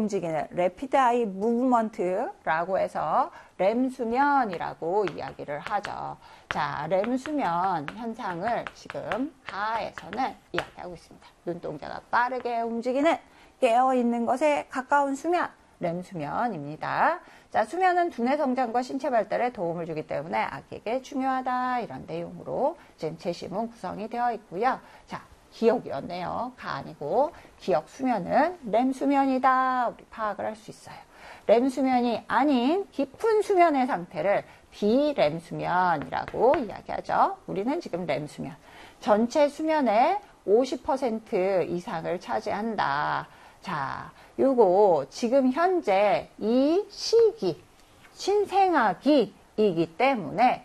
움직이는 Rapid Eye Movement라고 해서 렘 수면이라고 이야기를 하죠. 자, 렘 수면 현상을 지금 가에서는 이야기하고 있습니다. 눈동자가 빠르게 움직이는 깨어있는 것에 가까운 수면, 렘 수면입니다. 자, 수면은 두뇌 성장과 신체 발달에 도움을 주기 때문에 아기에게 중요하다, 이런 내용으로 지금 제시문 구성이 되어 있고요. 자, 기억이었네요. 가 아니고 기억 수면은 렘 수면이다, 우리 파악을 할 수 있어요. 렘 수면이 아닌 깊은 수면의 상태를 비렘 수면이라고 이야기하죠. 우리는 지금 렘 수면, 전체 수면의 50% 이상을 차지한다. 자, 요거 지금 현재 이 시기 신생아기이기 때문에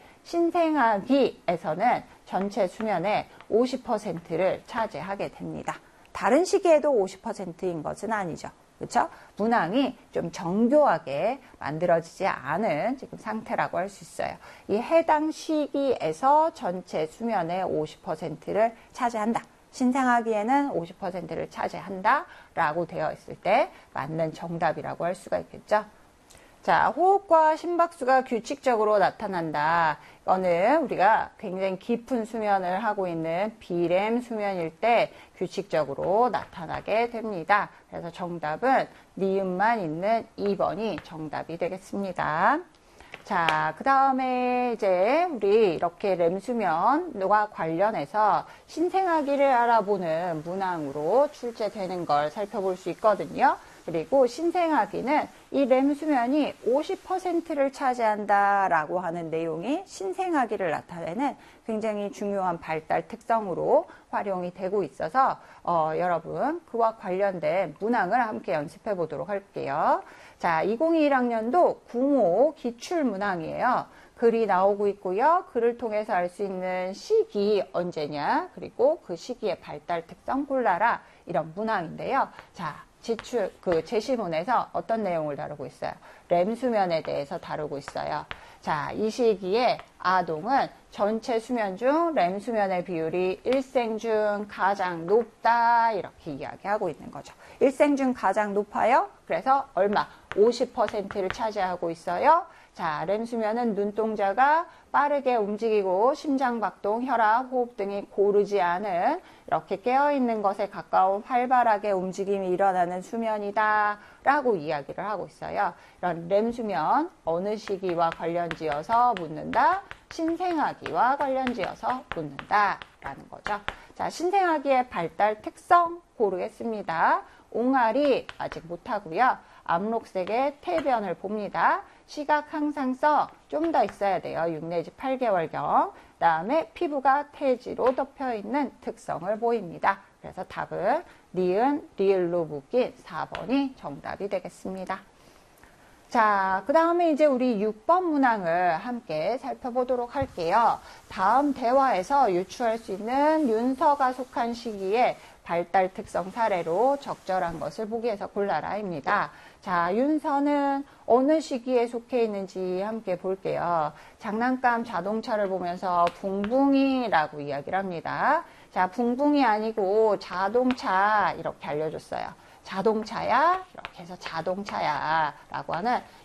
신생아기에서는 전체 수면의 50%를 차지하게 됩니다. 다른 시기에도 50%인 것은 아니죠. 그렇죠? 문항이 좀 정교하게 만들어지지 않은 지금 상태라고 할 수 있어요. 이 해당 시기에서 전체 수면의 50%를 차지한다. 신생아기에는 50%를 차지한다 라고 되어 있을 때 맞는 정답이라고 할 수가 있겠죠. 자, 호흡과 심박수가 규칙적으로 나타난다. 이거는 우리가 굉장히 깊은 수면을 하고 있는 비렘 수면일 때 규칙적으로 나타나게 됩니다. 그래서 정답은 니은만 있는 2번이 정답이 되겠습니다. 자, 그 다음에 이제 우리 이렇게 렘 수면과 관련해서 신생아기를 알아보는 문항으로 출제되는 걸 살펴볼 수 있거든요. 그리고 신생아기는 이 렘 수면이 50%를 차지한다라고 하는 내용이 신생아기를 나타내는 굉장히 중요한 발달 특성으로 활용이 되고 있어서 여러분 그와 관련된 문항을 함께 연습해 보도록 할게요. 자, 2021학년도 국모 기출 문항이에요. 글이 나오고 있고요. 글을 통해서 알 수 있는 시기 언제냐, 그리고 그 시기의 발달 특성 골라라, 이런 문항인데요. 자, 제시문에서 어떤 내용을 다루고 있어요? 렘 수면에 대해서 다루고 있어요. 자, 이 시기에 아동은 전체 수면 중 렘 수면의 비율이 일생 중 가장 높다, 이렇게 이야기하고 있는 거죠. 일생 중 가장 높아요. 그래서 얼마? 50%를 차지하고 있어요. 자, 렘 수면은 눈동자가 빠르게 움직이고 심장박동, 혈압, 호흡 등이 고르지 않은 이렇게 깨어있는 것에 가까운 활발하게 움직임이 일어나는 수면이다 라고 이야기를 하고 있어요. 이런 렘 수면 어느 시기와 관련지어서 묻는다? 신생아기와 관련지어서 묻는다 라는 거죠. 자, 신생아기의 발달 특성 고르겠습니다. 옹알이 아직 못하고요. 암록색의 태변을 봅니다. 시각 항상성 좀 더 있어야 돼요. 6 내지 8개월경. 다음에 피부가 태지로 덮여있는 특성을 보입니다. 그래서 답은 니은, 리을로 묶인 4번이 정답이 되겠습니다. 자, 그 다음에 이제 우리 6번 문항을 함께 살펴보도록 할게요. 다음 대화에서 유추할 수 있는 윤서가 속한 시기에 발달 특성 사례로 적절한 것을 보기 위해서 골라라입니다. 자, 윤서는 어느 시기에 속해 있는지 함께 볼게요. 장난감 자동차를 보면서 붕붕이라고 이야기를 합니다. 자, 붕붕이 아니고 자동차 이렇게 알려줬어요. 자동차야? 이렇게 해서 자동차야 라고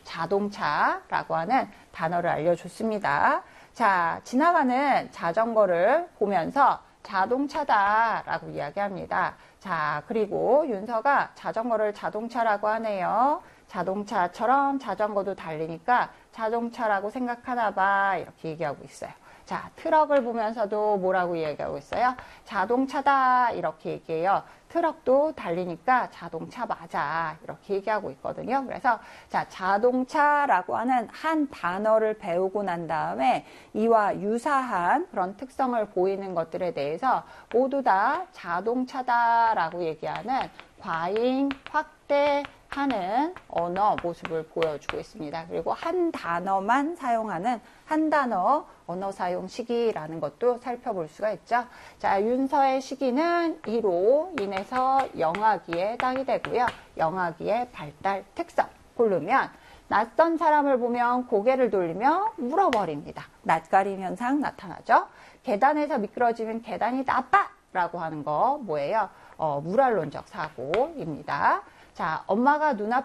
하는 단어를 알려줬습니다. 자, 지나가는 자전거를 보면서 자동차다 라고 이야기합니다. 자, 그리고 윤서가 자전거를 자동차라고 하네요. 자동차처럼 자전거도 달리니까 자동차라고 생각하나 봐, 이렇게 얘기하고 있어요. 자, 트럭을 보면서도 뭐라고 이야기하고 있어요? 자동차다, 이렇게 얘기해요. 트럭도 달리니까 자동차 맞아, 이렇게 얘기하고 있거든요. 그래서 자, 자동차라고 하는 한 단어를 배우고 난 다음에 이와 유사한 그런 특성을 보이는 것들에 대해서 모두 다 자동차다라고 얘기하는 과잉 확대하는 언어 모습을 보여주고 있습니다. 그리고 한 단어만 사용하는 한 단어 언어 사용 시기라는 것도 살펴볼 수가 있죠. 자, 윤서의 시기는 2로 인해서 영아기에 해당이 되고요. 영아기의 발달 특성 고르면 낯선 사람을 보면 고개를 돌리며 물어버립니다. 낯가림 현상 나타나죠. 계단에서 미끄러지면 계단이 나빠! 라고 하는 거 뭐예요? 무랄론적 사고입니다. 자, 엄마가